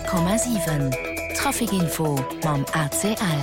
100,7 Trafikinfo mam ACL.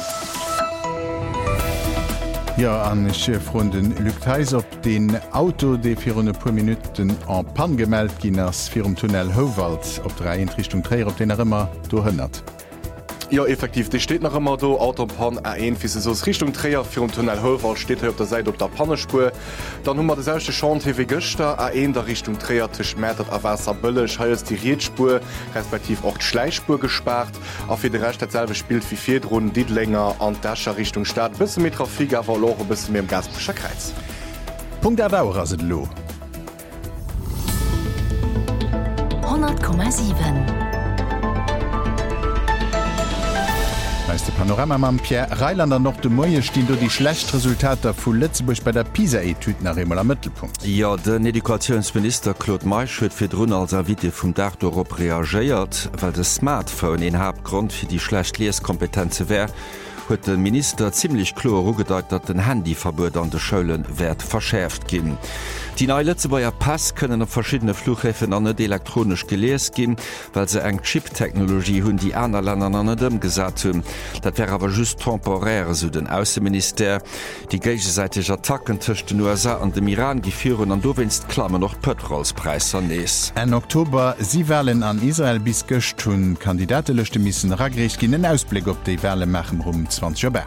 Ja an Chefrunden Lücktheis op den Auto de 4 paar Minuten an Pan gemeldt ginn ass firm Tunnel Howald op der Einrichtung Träer op den immer do hënnert. Ja effektiv, die steht noch immer do Autopan A1 wie se sos Richtung Träer fir Tunnel Howald steht op der Seite op der Pannespur. Dann hummer de sechte Chantier Göster A1 der Richtung Träer tisch Mätert a Wasser bëllech heiers die Rietspur respektiv auch Schleichspur gespart. A fir de recht derselbe spielt wie 4 Runden dit länger an Dascher Richtung Stadt bis mit Trafik verloren bis mir im Gasbuscher Kreis. Punkt Dauer se lo 100,7 de Panorama mam Pierre Reilander noch de Moie stehen do die Schlechtresultater vu Lützeburg bei der PISA-Etüd nach immer am Mittelpunkt. Ja, den Edukationsminister Claude Meisch huet fir Drun als Erwite vum Dach Europa reagiert, weil de Smartphone en Hauptgrund fir die schlecht Leeskompetenze wär, huet den Minister ziemlich klar ugedeut, dat den Handyverbot an de Schulen werd verschärft gin. Die neue Lützebauer Pass können auf verschiedene Flughäfen an net elektronisch gelees gin, weil se eng Chip-Technologie hunn die aner Länder an dem gesat hun. Dat wäre aber just temporär, so den Außenminister. Die gegenseitige Attacken zwischen den USA an dem Iran geführen an du winst Klammer noch Petrolspreis an nees. En Oktober sie Wahlen an Israel bis gëcht hun Kandidate lechte missen ragrecht gin den Ausblick op de Welle machen rum 20 Jobert.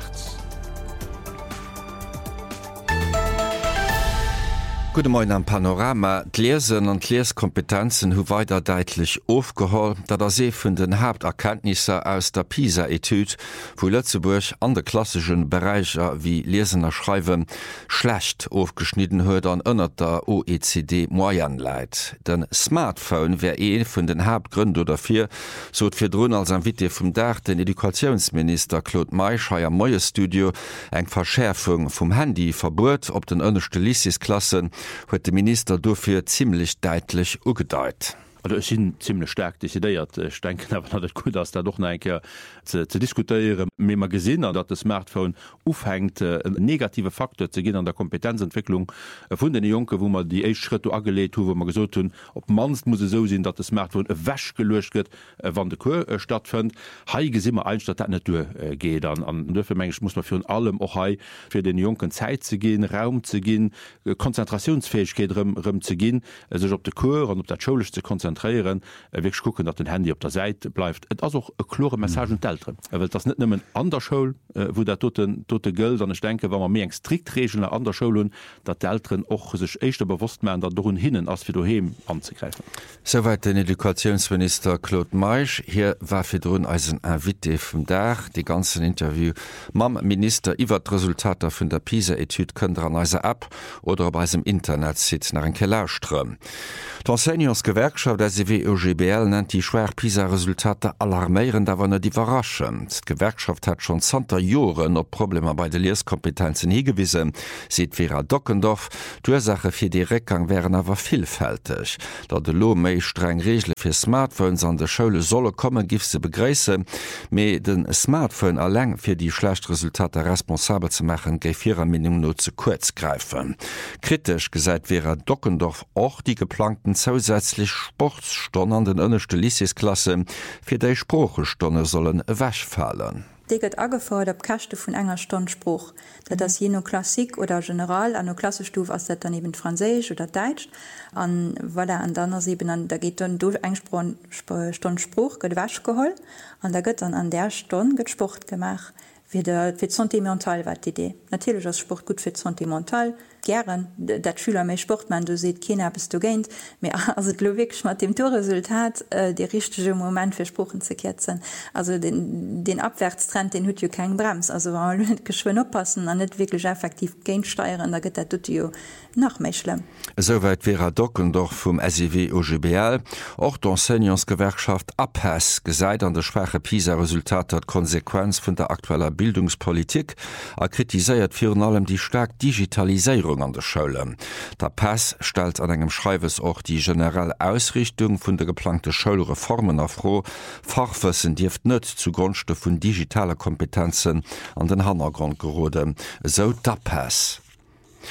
Gute Morgen am Panorama. D'Lesen und Leeskompetenzen hu weiter deutlich aufgeholt, da der See vun den Haupterkenntnisse aus der PISA-Etüd, wo Lützeburg an de klassischen Bereicher wie Lesen und Schreiben schlecht aufgeschnitten huet an ënner der OECD Moyenleit. Den Smartphone wär vun den Hauptgründen dafür, so fir Drun als am Wit vum Dach den Edukationsminister Claude Meisch ha am Moie Studio eng Verschärfung vum Handyverbot op den ënnerchte Lycesklassen huet de Minister dofir ziemlich deutlich ugedeiht. Also es sind ziemlich stark desideiert. Ich denke aber das gut, dass da doch einke zu diskutieren. Wir haben gesehen, dass das Smartphone aufhängt, ein negativer Faktor zu gehen an der Kompetenzentwicklung von den Jungen, wo man die ersten Schritte angelegt haben, wo man gesagt haben, ob man muss es so sein, dass das Smartphone wäsch gelöscht wird, wann der Kur stattfindet. Heute sehen wir eigentlich, dass das nicht durchgeht. Dafür muss man für allem auch für den Jungen Zeit zu gehen, Raum zu gehen, Konzentrationsfähigkeit zu gehen, sich auf die Kur und auf das Schule zu konzentrieren. Wirklich gucken, dass den Handy auf der Seite bleibt. Es ist auch eine klare Message an die Eltern. Weil das nicht nur an der Schule, wo der tote gilt, sondern ich denke, wenn man mehr strikt Regeln an der Schule haben, dass die Eltern auch sich echt bewusst machen, dass darum hinnen, als für daheim anzugreifen. Soweit den Edukationsminister Claude Meisch. Hier war für drun als ein Invité vom Dach. Die ganzen Interview mam Minister über die Resultate von der PISA-Etüd könnt ihr an unserer App oder bei unserem Internet sitzen nach einem Kellerström. Die Enseignants-Gewerkschaft der CWOGBL nennt die schwer PISA-Resultate alarmierend, aber nicht überraschend. Die Gewerkschaft hat schon 20 Jahre noch Probleme bei den Lesekompetenzen hingewiesen, sieht Vera Dockendorf. Die Ursache für die Rückgang wären aber vielfältig. Da die Lo mehr streng Regeln für Smartphones an der Schule sollen kommen, gibt sie begrüßen. Mit den Smartphone allein für die schlechten Resultate responsabel zu machen, geht 4 Minuten nur zu kurz greifen. Kritisch gesagt Vera Dockendorf auch die geplanten zusätzlich Sportstunden an den ënnerchte Lycesklasse fir déi Sprachestunde sollen wegfallen. Die gëtt agefordert op Kachte vun enger Stondspruch, dat das je no Klassik oder general an no Klassestuuf ass dat daneben Franzésisch oder Deutsch an voilà, an dann eben da geht dann do eng Stondspruch gëtt wäsch geholl an der gëtt an der Stunde gëtt Sport gemach fir sentimental wat Idee. Natürlich ass Sport gut fir sentimental. Gern, dat Schüler méi Sportmann, du seet Kinder bist du géint, also lowik mat dem Torresultat de richtige Moment fir Spruchen ze ketzen. Also den Abwärtstrend den hut jo kein Brems, also geschwen oppassen an net wirklich effektiv géintsteieren, da gëtt dat jo nach méi schlimm. Soweit Vera Dockendorf vom SEW-OGBL. Auch die Enseignants-Gewerkschaft APHES gesäit an der schwache PISA-Resultat hat Konsequenz von der aktueller Bildungspolitik, kritisiert für allem die stark Digitalisierung an der Schule. Der PAS stellt an engem Schreiwes auch die generelle Ausrichtung von der geplante Schulreformen afro. Fachwissen dirft net zugunsten von digitaler Kompetenzen an den Hintergrund geroden. So der PAS.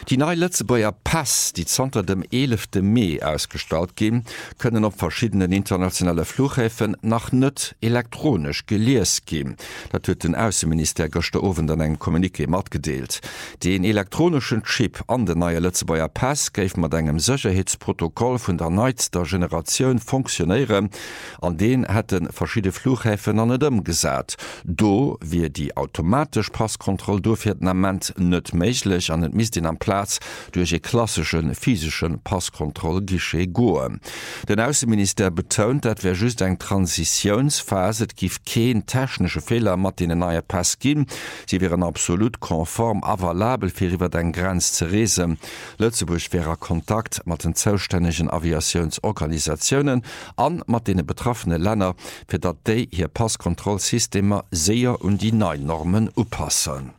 Die neue Lützebäuer Pass, die Zonter dem 11. Mai ausgestalt gehen, können op verschiedenen internationale Flughäfen nach net elektronisch gelees gehen. Dat huet den Außenminister gestern Abend an eng Kommuniqué matgedeelt. Den elektronischen Chip an den neue Lützebäuer Pass geif mat engem Sicherheitsprotokoll vun der neuester Generation funktionieren, an den hätten verschiedene Flughäfen an dem gesat. Do wie die automatisch Passkontrolle dofirament net méiglich an den Misdien am Platz durch e klassischen physischen Passkontroll gesché goen. Den Außenminister betont, dat wer just eng Transitionsphase gif geen technische Fehler mat den neue Pass gin. Sie wären absolut konform avalabel fir iwwer den Grenz ze reesen. Lützeburg wäre Kontakt mat den zoustännegen Aviationsorganisationen an mat de betroffene Länder, fir dat déi hier Passkontrollsystemer sehr und die neuen Normen oppassen.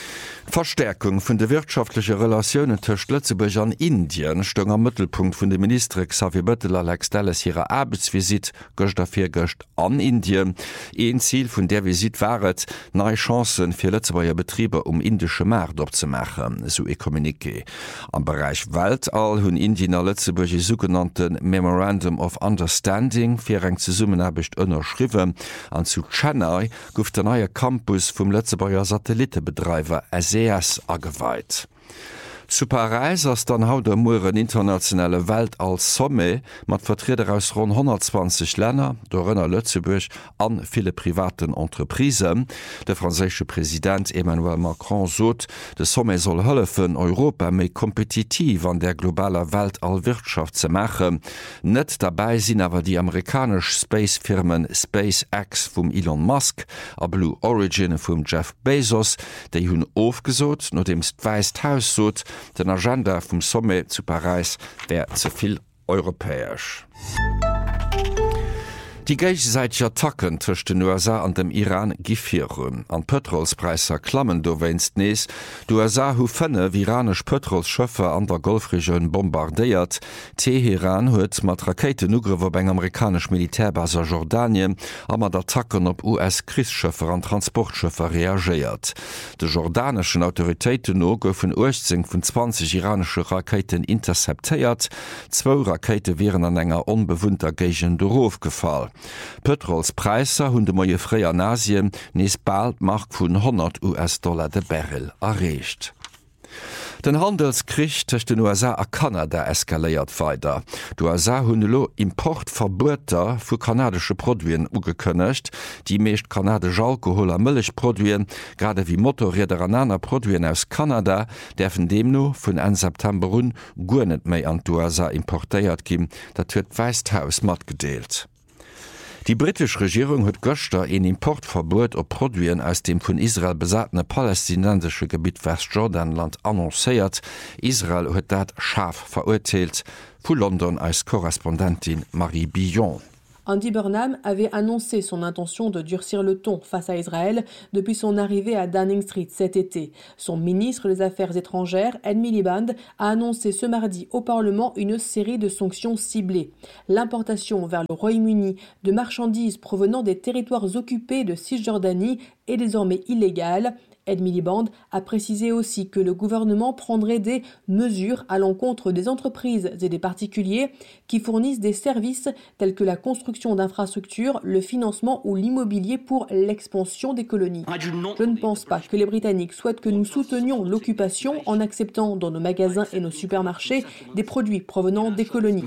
Verstärkung vun de wirtschaftliche Relationen tcht Lützeburg an Indien stong am Mittelpunkt vun de Minister Xavier Bettel Alex Dallas ihrer Arbeitsvisit gocht dafir gocht an Indien. Ein Ziel vun der Visit waret, neue Chancen fir Lützebauer Betriebe indische Markt opzemachen, so e Kommuniqué. Am Bereich Weltall hunn Indiener Lützeburg sogenannten Memorandum of Understanding fir eng ze Summenhabecht ënnerschriwen. An zu Chennai gouf der neue Campus vum Lützebauer Satellitebetreiber SES ageweiht. Zu Paris ass dann haut der Muren internationale Welt als Somme mat Vertreter aus rund 120 Länder, dorënner Lützeburg an viele privaten Entreprisen. Der französische Präsident Emmanuel Macron sot, de Somme soll hëllefen Europa méi kompetitiv an der globaler Welt all Wirtschaft ze machen. Net dabei sinn awer die amerikasch Spacefirmen SpaceX vum Elon Musk a Blue Origin vum Jeff Bezos, déi hunn ofgesot, no dem Weißhaus sot, den Agenda vum Somme zu Paris wär zuviel europäisch. Die gegenseitige Attacken zwischen den USA an dem Iran gifirun. An Petrolspreiser klammen do weinst nees. Die USA hu 5 iranisch Petrolschiffe an der Golfregion bombardéiert. Teheran huet mat Raketenugriwer beim amerikasch Militärbase Jordanien a mat Attacken op US-Kriegsschiffe an Transportschiffe reagiert. De jordanischen Autoritäten no goufen 18 vun 20 iranische Raketen interceptéiert. 2 Rakete wären an enger unbewohnter Gegend dorof gefallen. Petrolspreiser hunn de moie Fré an Asien nees bald Mark vun $100 de Barrel erreicht. Den Handelskrich tech den USA a Kanada eskaléiert weiter. Die USA hunn lo Importverboter vu kanadische Produien ugekënnecht, die meescht kanadisch Alkohol a Mëllechproduen, grade wie Motorräder an aner Produien aus Kanada, derfen demno vun 1. September run guer net méi an die USA importéiert gin, dat huet d'Weißhaus mat gedeelt. Die britische Regierung hat gestern ein Importverbot auf Produktien aus dem von Israel besatzten palästinensischen Gebiet Westjordanland annonciert. Israel hat das scharf verurteilt. Von London als Korrespondentin Marie Billon. Andy Burnham avait annoncé son intention de durcir le ton face à Israël depuis son arrivée à Downing Street cet été. Son ministre des Affaires étrangères, Ed Miliband, a annoncé ce mardi au Parlement une série de sanctions ciblées. L'importation vers le Royaume-Uni de marchandises provenant des territoires occupés de Cisjordanie est désormais illégale. Ed Miliband a précisé aussi que le gouvernement prendrait des mesures à l'encontre des entreprises et des particuliers qui fournissent des services tels que la construction d'infrastructures, le financement ou l'immobilier pour l'expansion des colonies. Je ne pense pas que les Britanniques souhaitent que nous soutenions l'occupation en acceptant dans nos magasins et nos supermarchés des produits provenant des colonies.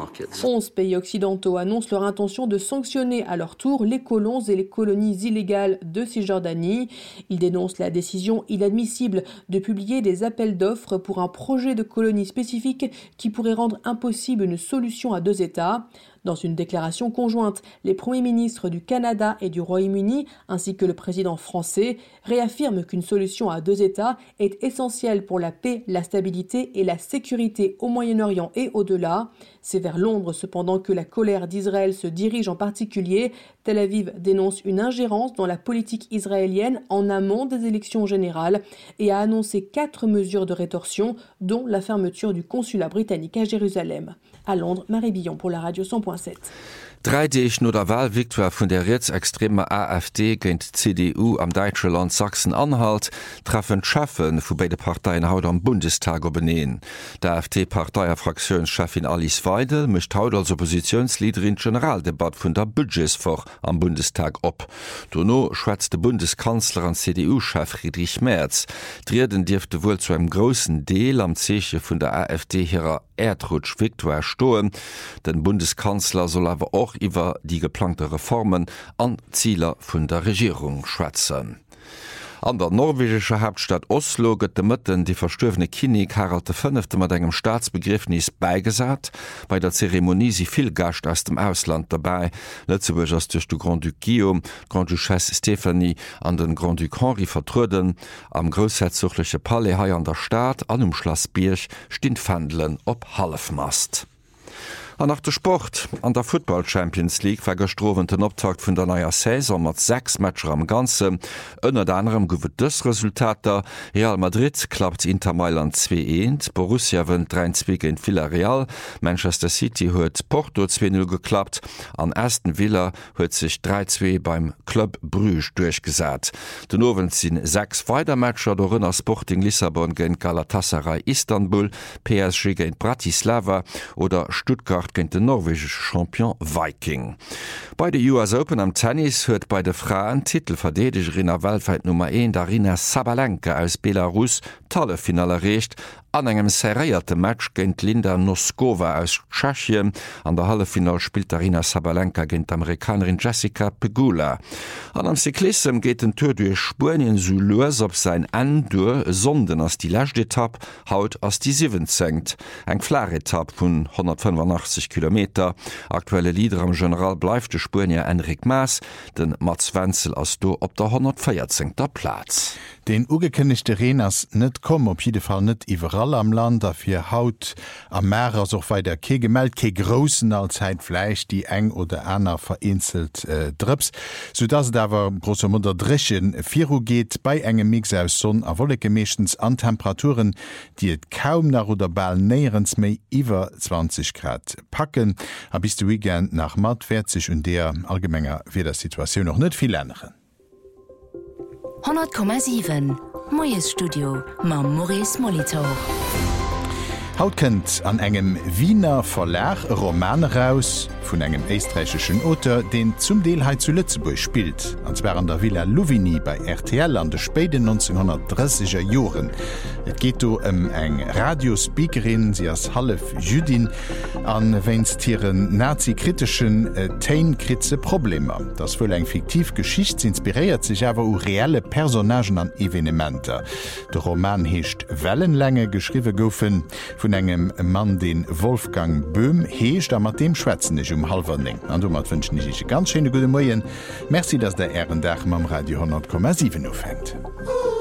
11 pays occidentaux annoncent leur intention de sanctionner à leur tour les colons et les colonies illégales de Cisjordanie. Ils dénoncent la décision inadmissible de publier des appels d'offres pour un projet de colonie spécifique qui pourrait rendre impossible une solution à 2 États. Dans une déclaration conjointe, les premiers ministres du Canada et du Royaume-Uni, ainsi que le président français, réaffirment qu'une solution à 2 États est essentielle pour la paix, la stabilité et la sécurité au Moyen-Orient et au-delà. C'est vers Londres cependant que la colère d'Israël se dirige en particulier. Tel Aviv dénonce une ingérence dans la politique israélienne en amont des élections générales et a annoncé 4 mesures de rétorsion, dont la fermeture du consulat britannique à Jérusalem. À Londres, Marie Billon pour la radio 100.7. 3Dich no der Wahlviktoire vun der rechtsextreme AfD géint CDU am Deitsche Land Sachsen-Anhalt treffen d'Chefen vu beide Parteien haut am Bundestag beneen. Der AfD-Parteiierfraktionschefin Alice Weidel mischt haut als Oppositionsliederin Generaldebat vun der Budgetsfach am Bundestag op. Donno schwätzt de Bundeskanzler an CDU-Chef Friedrich Merz. Drierden Dirfte wohl zu einem großen Deel am Zeche vun der AfD hireer Erdrutsch Viktoire stoen. Den Bundeskanzler soll aber auch iwwer die geplante Reformen an Zieler vun der Regierung schwätzen. An der norwegische Hauptstadt Oslo gëtt de Mëtten die verstöwene Kinig Harald V. mat engem Staatsbegriffnis beigesat. Bei der Zeremonie si viel Gast aus dem Ausland dabei. Letzteburg ass duch du Grand Duc Guillaume, Grand Duchesse Stephanie an den Grand Duc Henri vertruden. Am großherzogliche Palais hai an der Stadt an Schloss Birch stint Fandelen op Halfmast. An nach der Sport an der Football Champions League war gestrowen den Optakt vun der neuer Saison mat 6 Matscher am ganze. Ënner anderem gowet dës Resultater. Real Madrid klappt Inter Mailand 2-1, Borussia wën 3-2 gegen Villarreal, Manchester City huet Porto 2-0 geklappt, an Aston Villa huet sich 3-2 beim Club Bruges durchgesat. Den Owen sinn 6 Weitermatscher do Rënner Sporting Lissabon gegen Galatasaray Istanbul, PSG gegen Bratislava oder Stuttgart gegen den norwegische Champion Viking. Bei der US Open am Tennis huet bei de Frauen Titelverdedigerin a Weltweit Nummer 1 Aryna Sabalenka aus Belarus tolle Finale erreicht, an engem serreierte Match gegen Linda Noskova aus Tschechien. An der Hallefinal spielt Aryna Sabalenka gegen die Amerikanerin Jessica Pegula. An am Cyklism geht den Tour durch Spanien so los op sein Endur, sonden als die letzte Etappe haut als die 17. Eng flare Etappe von 185 Kilometer. Aktuelle Leader am General bleibt der Spanier Enric Mas, den Mats Wenzel als do op der 114. Platz. Den ugekennigchte Renners net kom op jeden Fall net iwwerall am Land, afir Haut am Meer as auch weiter ke gemeldt ke grossen Allzeit Fleisch, die eng oder aner vereinzelt drps, so dasss dawer grosser Mutter drechen Firu geht bei engem Mix aus Sonn a wolle gemechtens an Temperaturen, die et kaum nach oder ball näherens méi iwwer 20 Grad packen, a bis du weekend nach mat 40 und der allgemenger fir der Situation noch net viel ändern. 100,7 Moes Studio ma Maurice Molitor. Haut kennt an engem Wiener Verlag Roman raus vun engem österreichischen Autor, den zum Deelheit zu Lützeburg spielt, anzwer an der Villa Louvigny bei RTL an de späten 1930er Joren. Et geht eng Radiospeakerin, sie as half Judin an wennstieren nazikritischen Teinkritze Probleme. Das vull eng fiktiv Geschicht inspiriert sich awer u reelle Personagen an Evenementer. De Roman heescht Wellenlänge geschriwe goufen vun engem Mann den Wolfgang Böhm heescht a mat dem schwätzen ich halberning. An du mat wünschen ich ganz schöne gute Moien. Merci, dass der Ehrendach am Radio 100,7 aufhängt.